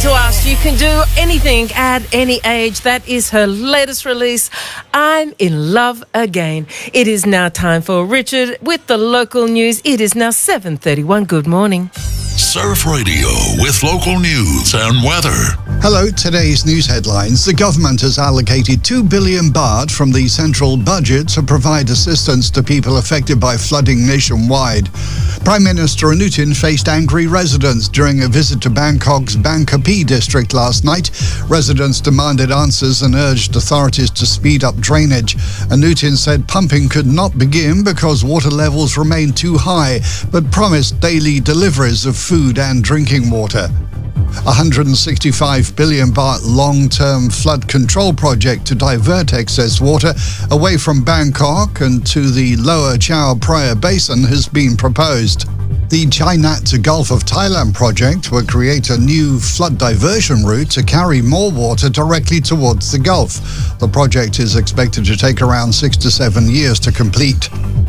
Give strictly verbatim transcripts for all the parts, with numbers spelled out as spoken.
to us. You can do anything at any age. That is her latest release, I'm in Love Again. It is now time for Richard with the local news. It is now seven thirty-one. Good morning. Surf Radio with local news and weather. Hello, today's news headlines. The government has allocated two billion baht from the central budget to provide assistance to people affected by flooding nationwide. Prime Minister Anutin faced angry residents during a visit to Bangkok's Bang Kapi district last night. Residents demanded answers and urged authorities to speed up drainage. Anutin said pumping could not begin because water levels remain too high, but promised daily deliveries of food and drinking water. one hundred sixty-five billion baht long-term flood control project to divert excess water away from Bangkok and to the lower Chao Phraya Basin has been proposed. The Chai Nat to Gulf of Thailand project will create a new flood diversion route to carry more water directly towards the Gulf. The project is expected to take around six to seven years to complete.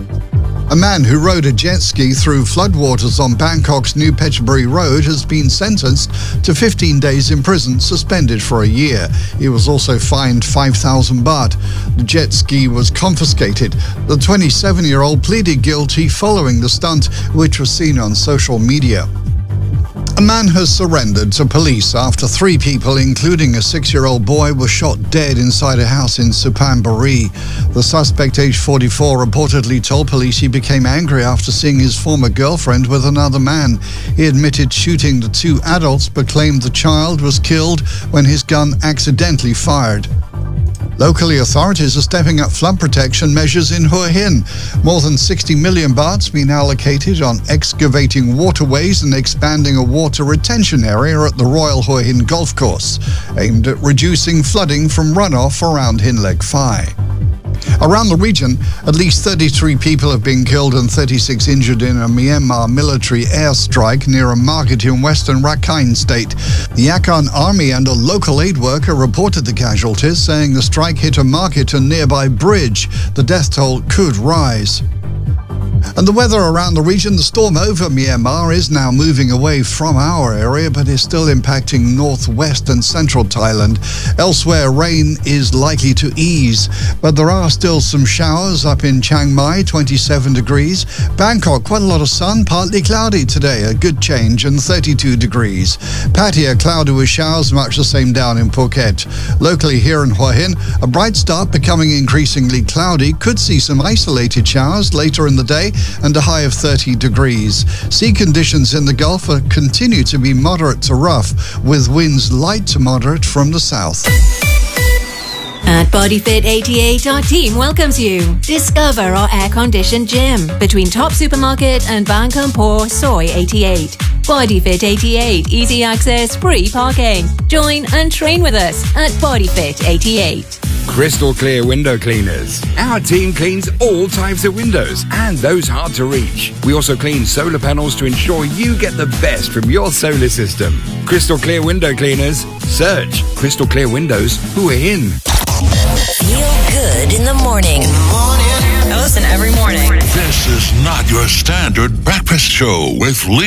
A man who rode a jet ski through floodwaters on Bangkok's New Phetchaburi Road has been sentenced to fifteen days in prison, suspended for a year. He was also fined five thousand baht. The jet ski was confiscated. The twenty-seven-year-old pleaded guilty following the stunt, which was seen on social media. A man has surrendered to police after three people, including a six-year-old boy, were shot dead inside a house in Suphanburi. The suspect, aged forty-four, reportedly told police he became angry after seeing his former girlfriend with another man. He admitted shooting the two adults, but claimed the child was killed when his gun accidentally fired. Locally, authorities are stepping up flood protection measures in Hua Hin. More than sixty million baht's been allocated on excavating waterways and expanding a water retention area at the Royal Hua Hin Golf Course, aimed at reducing flooding from runoff around Hinleg Phai. Around the region, at least thirty-three people have been killed and thirty-six injured in a Myanmar military airstrike near a market in western Rakhine State. The Akan army and a local aid worker reported the casualties, saying the strike hit a market and nearby bridge. The death toll could rise. And the weather around the region, the storm over Myanmar is now moving away from our area, but is still impacting northwest and central Thailand. Elsewhere, rain is likely to ease, but there are still some showers up in Chiang Mai, twenty-seven degrees. Bangkok, quite a lot of sun, partly cloudy today, a good change, and thirty-two degrees. Pattaya, cloudy with showers, much the same down in Phuket. Locally here in Hua Hin, a bright start becoming increasingly cloudy. Could see some isolated showers later in the day, and a high of thirty degrees. Sea conditions in the Gulf are continue to be moderate to rough, with winds light to moderate from the south. At BodyFit eighty-eight, our team welcomes you. Discover our air-conditioned gym between Top Supermarket and Bang Kampor Soy eighty-eight. BodyFit eighty-eight, easy access, free parking. Join and train with us at BodyFit eighty-eight. Crystal Clear Window Cleaners. Our team cleans all types of windows and those hard to reach. We also clean solar panels to ensure you get the best from your solar system. Crystal Clear Window Cleaners. Search Crystal Clear Windows Hua Hin. Feel good in the morning. I listen every morning. This is not your standard breakfast show with Lee.